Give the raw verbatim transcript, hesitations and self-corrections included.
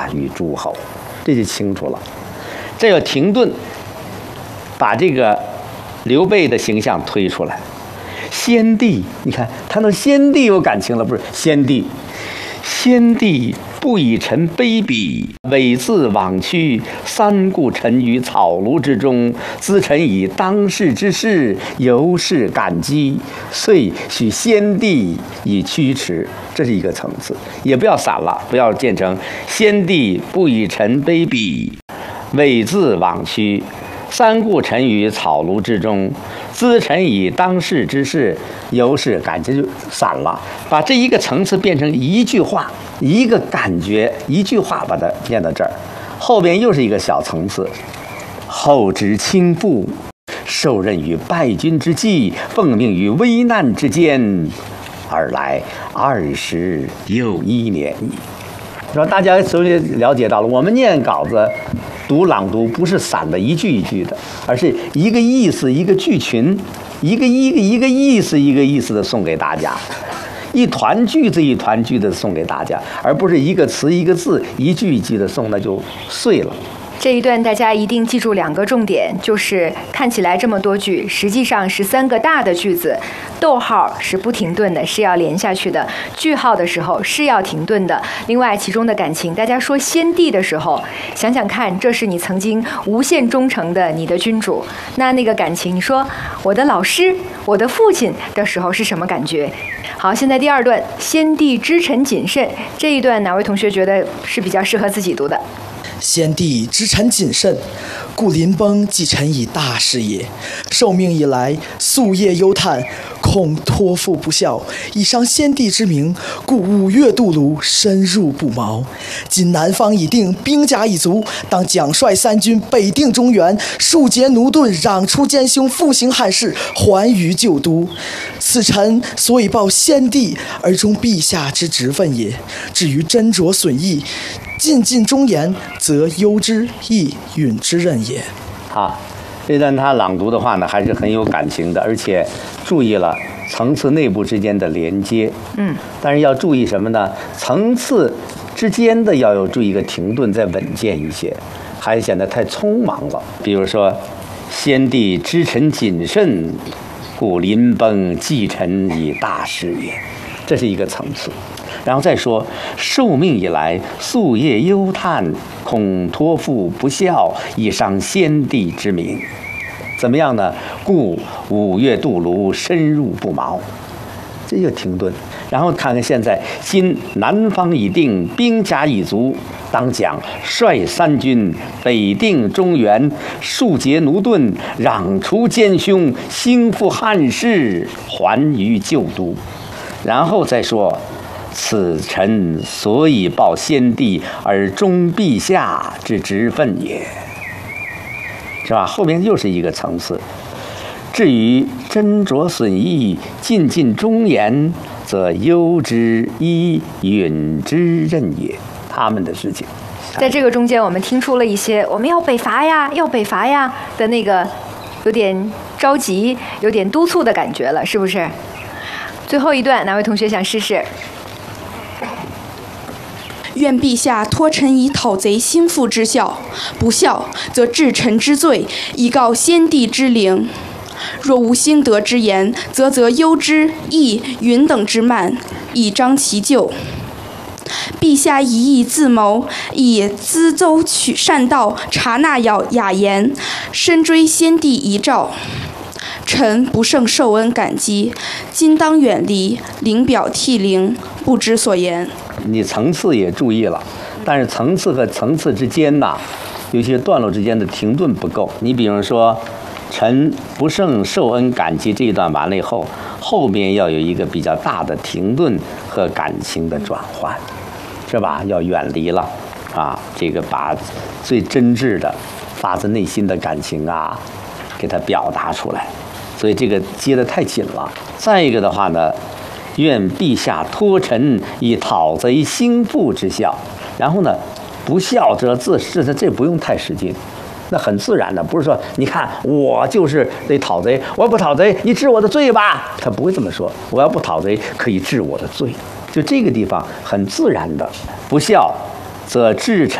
于诸侯，这就清楚了。这要停顿，把这个刘备的形象推出来。先帝，你看他那先帝有感情了，不是先帝，先帝不以臣卑鄙，猥自枉屈，三顾臣于草庐之中，咨臣以当世之事，由是感激，遂许先帝以驱驰。这是一个层次，也不要散了，不要建成先帝不以臣卑鄙，猥自枉屈，三顾臣于草庐之中，咨臣以当世之事，由是感激，就散了。把这一个层次变成一句话，一个感觉，一句话把它念到这儿。后边又是一个小层次，后知倾覆，受任于败军之际，奉命于危难之间，而来二十又一年矣。说大家首先了解到了，我们念稿子读朗读不是散的一句一句的，而是一个意思一个句群，一个一个一个意思一个意思的送给大家，一团句子一团句子送给大家，而不是一个词一个字一句一句的送，那就碎了。 这一段大家一定记住两个重点，就是看起来这么多句，实际上是三个大的句子，逗号是不停顿的，是要连下去的，句号的时候是要停顿的。另外其中的感情，大家说先帝的时候，想想看，这是你曾经无限忠诚的你的君主，那那个感情，你说我的老师我的父亲的时候是什么感觉？好，现在第二段，先帝知臣谨慎，这一段哪位同学觉得是比较适合自己读的？ 先帝知臣谨慎，故临崩寄臣以大事也。受命以来，夙夜忧叹，恐托付不效，以伤先帝之名，故五月渡泸，深入不毛。今南方已定，兵甲已足，当奖率三军，北定中原，庶竭奴钝，攘除奸凶，复兴汉室，还于旧都。此臣所以报先帝而忠陛下之职分也。至于斟酌损益，尽尽忠言，则忧之亦允之任也。 啊，这段他朗读的话呢，还是很有感情的，而且注意了层次内部之间的连接。 嗯， 但是要注意什么呢？层次之间的要有注意一个停顿，再稳健一些，还显得太匆忙了。比如说，先帝知臣谨慎，故临崩寄臣以大事也，这是一个层次。然后再说，受命以来，夙夜忧叹，恐托付不效，以伤先帝之名。怎么样呢？故五月渡泸，深入不毛。这就停顿。然后看看现在，今南方已定，兵甲已足，当奖率三军，北定中原，庶竭奴钝，攘除奸凶，兴复汉室，还于旧都。然后再说，此臣所以报先帝而忠陛下之职分也，是吧？后面又是一个层次。至于斟酌损益，尽尽忠言，则忧之亦允之任也。他们的事情， 在这个中间，我们听出了一些我们要北伐呀，要北伐呀的那个有点着急、有点督促的感觉了，是不是？最后一段，哪位同学想试试？ 愿陛下托臣以讨贼兴复之效，不效则治臣之罪，以告先帝之灵。若无兴德之言，则则忧之亦允等之慢，以彰其咎。陛下一意自谋，以咨奏取善道，察纳雅雅言，深追先帝遗诏。臣不胜受恩感激，今当远离，临表涕零，不知所言。 你层次也注意了，但是层次和层次之间呐，有些段落之间的停顿不够。你比如说，臣不胜受恩感激这一段完了以后，后边要有一个比较大的停顿和感情的转换，是吧？要远离了啊，这个把最真挚的、发自内心的感情啊，给它表达出来。所以这个接得太紧了。再一个的话呢，愿陛下托臣以讨贼兴复之效。然后呢，不孝则自是，这不用太使劲，那很自然的，不是说你看我就是得讨贼，我要不讨贼，你治我的罪吧？他不会这么说，我要不讨贼，可以治我的罪。就这个地方很自然的，不孝则治臣